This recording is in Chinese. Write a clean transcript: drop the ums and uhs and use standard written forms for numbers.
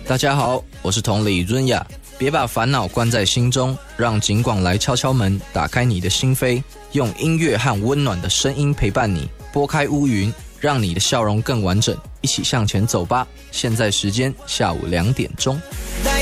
大家好，我是同理润雅。别把烦恼关在心中，让警广来敲敲门，打开你的心扉，用音乐和温暖的声音陪伴你，拨开乌云，让你的笑容更完整。一起向前走吧。现在时间下午2点钟。